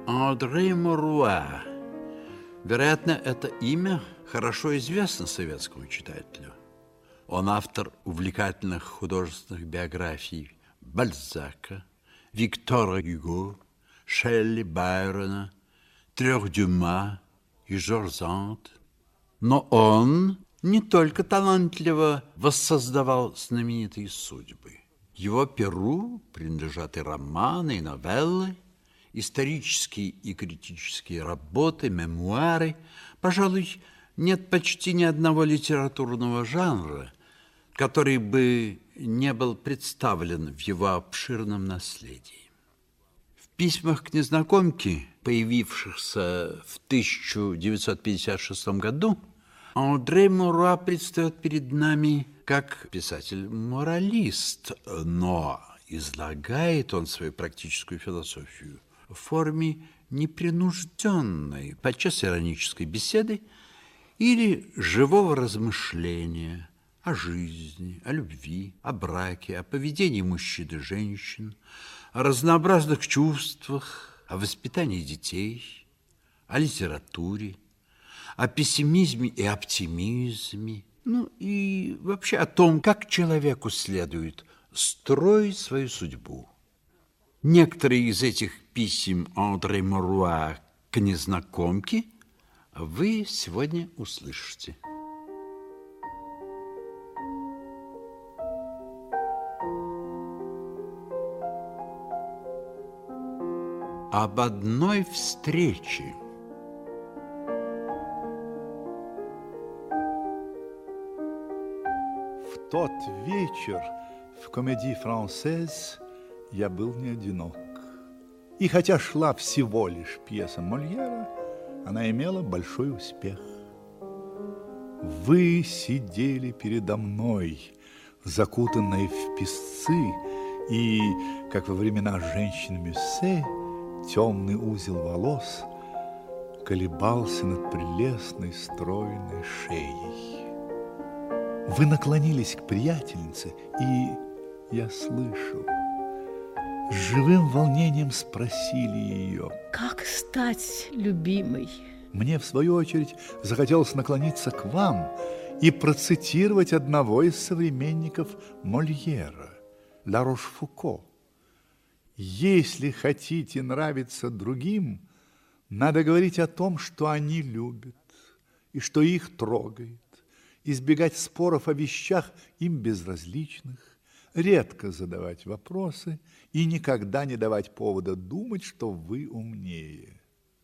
Андре Муруа. Вероятно, это имя хорошо известно советскому читателю. Он автор увлекательных художественных биографий Бальзака, Виктора Гюго, Шелли, Байрона, Трех Дюма и Жорж Санд. Но он не только талантливо воссоздавал знаменитые судьбы. Его перу принадлежат и романы, и новеллы, исторические и критические работы, мемуары. Пожалуй, нет почти ни одного литературного жанра, который бы не был представлен в его обширном наследии. В письмах к незнакомке, появившихся в 1956 году, Андре Муруа предстает перед нами как писатель-моралист, но излагает он свою практическую философию в форме непринужденной, подчас иронической беседы или живого размышления о жизни, о любви, о браке, о поведении мужчин и женщин, о разнообразных чувствах, о воспитании детей, о литературе, о пессимизме и оптимизме, и вообще о том, как человеку следует строить свою судьбу. Некоторые из этих писем Андре Муруа к незнакомке вы сегодня услышите. Об одной встрече. В тот вечер в Комедии Франсез я был не одинок. И хотя шла всего лишь пьеса Мольера, она имела большой успех. Вы сидели передо мной, закутанные в песцы, и, как во времена женщин Мюссе, темный узел волос колебался над прелестной стройной шеей. Вы наклонились к приятельнице, и я слышал, с живым волнением спросили ее: как стать любимой? Мне, в свою очередь, захотелось наклониться к вам и процитировать одного из современников Мольера, Ла Рошфуко. Если хотите нравиться другим, надо говорить о том, что они любят и что их трогает, избегать споров о вещах им безразличных, редко задавать вопросы и никогда не давать повода думать, что вы умнее.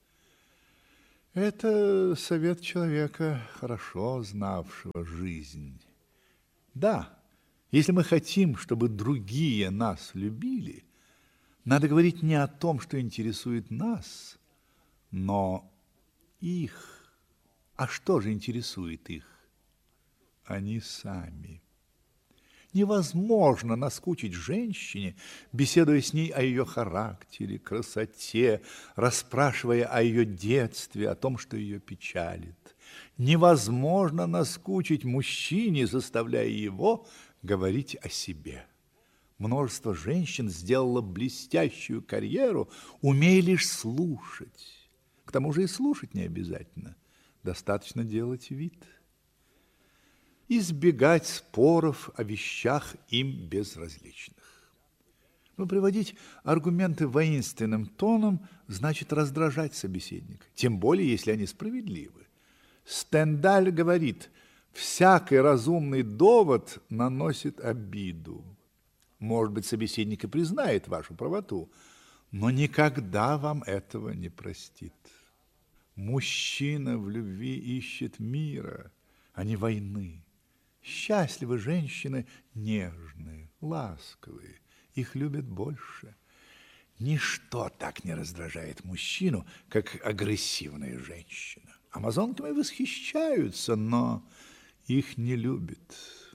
Это совет человека, хорошо знавшего жизнь. Да, если мы хотим, чтобы другие нас любили, надо говорить не о том, что интересует нас, но их. А что же интересует их? Они сами. Невозможно наскучить женщине, беседуя с ней о ее характере, красоте, расспрашивая о ее детстве, о том, что ее печалит. Невозможно наскучить мужчине, заставляя его говорить о себе. Множество женщин сделало блестящую карьеру, умея лишь слушать. К тому же и слушать не обязательно. Достаточно делать вид. Избегать споров о вещах им безразличных. Но приводить аргументы воинственным тоном значит раздражать собеседника, тем более, если они справедливы. Стендаль говорит: всякий разумный довод наносит обиду. Может быть, собеседник и признает вашу правоту, но никогда вам этого не простит. Мужчина в любви ищет мира, а не войны. Счастливы женщины нежные, ласковые, их любят больше. Ничто так не раздражает мужчину, как агрессивная женщина. Амазонками восхищаются, но их не любят.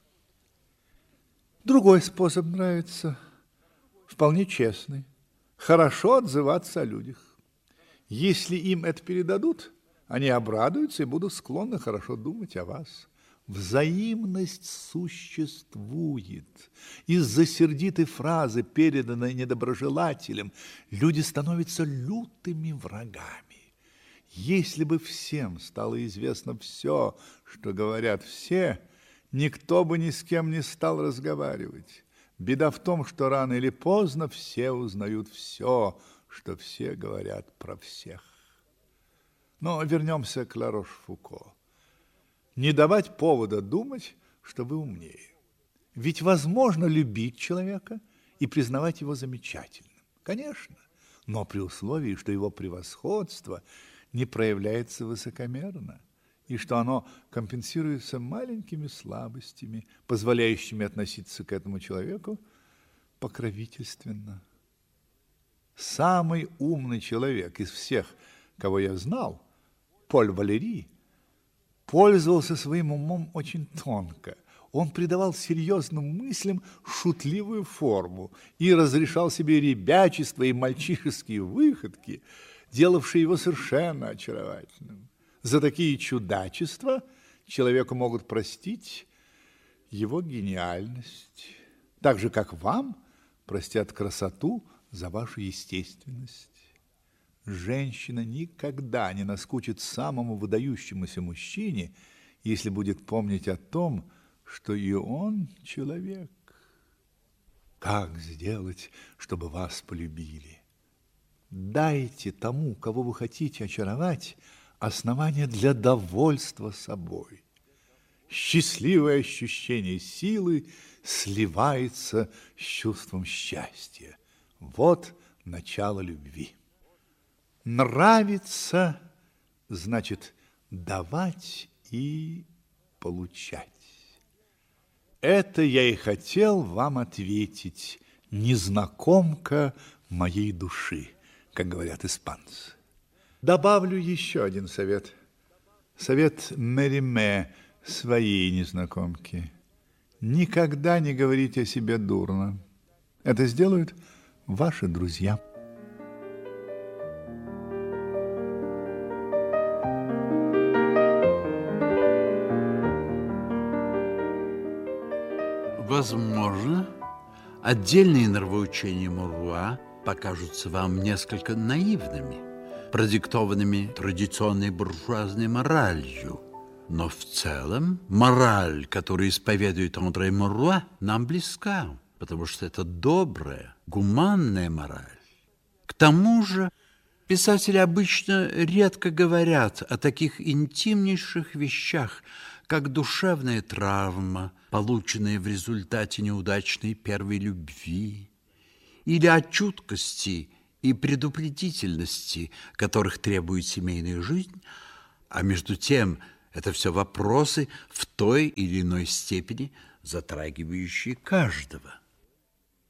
Другой способ нравится, вполне честный. Хорошо отзываться о людях. Если им это передадут, они обрадуются и будут склонны хорошо думать о вас. Взаимность существует. Из-за сердитой фразы, переданной недоброжелателем, люди становятся лютыми врагами. Если бы всем стало известно все, что говорят все, никто бы ни с кем не стал разговаривать. Беда в том, что рано или поздно все узнают все, что все говорят про всех. Но вернемся к Ларош-Фуко. Не давать повода думать, что вы умнее. Ведь возможно любить человека и признавать его замечательным. Конечно, но при условии, что его превосходство не проявляется высокомерно, и что оно компенсируется маленькими слабостями, позволяющими относиться к этому человеку покровительственно. Самый умный человек из всех, кого я знал, Поль Валери, пользовался своим умом очень тонко. Он придавал серьезным мыслям шутливую форму и разрешал себе ребячество и мальчишеские выходки, делавшие его совершенно очаровательным. За такие чудачества человеку могут простить его гениальность, так же, как вам простят красоту за вашу естественность. Женщина никогда не наскучит самому выдающемуся мужчине, если будет помнить о том, что и он человек. Как сделать, чтобы вас полюбили? Дайте тому, кого вы хотите очаровать, основание для довольства собой. Счастливое ощущение силы сливается с чувством счастья. Вот начало любви. Нравится значит давать и получать. Это я и хотел вам ответить, незнакомка моей души, как говорят испанцы. Добавлю еще один совет. Совет Мериме своей незнакомке. Никогда не говорите о себе дурно. Это сделают ваши друзья. Возможно, отдельные нравоучения Муруа покажутся вам несколько наивными, продиктованными традиционной буржуазной моралью. Но в целом мораль, которую исповедует Андре Муруа, нам близка, потому что это добрая, гуманная мораль. К тому же писатели обычно редко говорят о таких интимнейших вещах, как душевная травма, полученная в результате неудачной первой любви, или о чуткости и предупредительности, которых требует семейная жизнь, а между тем это все вопросы в той или иной степени затрагивающие каждого.